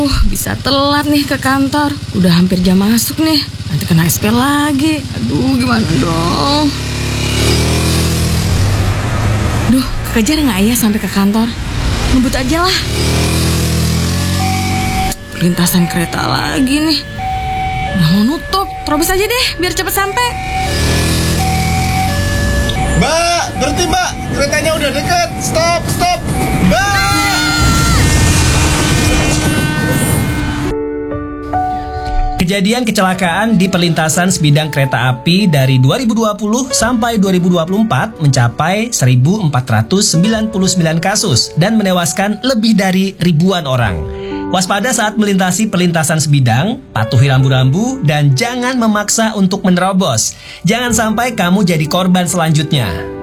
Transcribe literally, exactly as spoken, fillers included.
Uh, bisa telat nih ke kantor. Udah hampir jam masuk nih. Nanti kena S P lagi. Aduh, gimana dong? Duh, kekejar nggak ya sampai ke kantor? Ngebut aja lah. Lintasan kereta lagi nih. Udah mau nutup. Terobos aja deh, biar cepet sampai. Mbak, berhenti mbak. Keretanya udah deket. Stop, stop. Mbak. Kejadian kecelakaan di perlintasan sebidang kereta api dari dua ribu dua puluh sampai dua ribu dua puluh empat mencapai seribu empat ratus sembilan puluh sembilan kasus dan menewaskan lebih dari ribuan orang. Waspada saat melintasi perlintasan sebidang, patuhi rambu-rambu, dan jangan memaksa untuk menerobos. Jangan sampai kamu jadi korban selanjutnya.